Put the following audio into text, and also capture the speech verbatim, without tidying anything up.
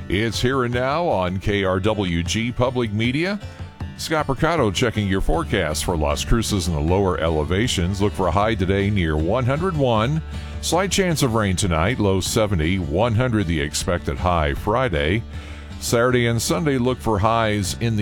It's Here and Now on K R W G Public Media. Scott Percato checking your forecast for Las Cruces in the lower elevations. Look for a high today near one hundred one. Slight chance of rain tonight, low seventy. one hundred the expected high Friday. Saturday and Sunday look for highs in the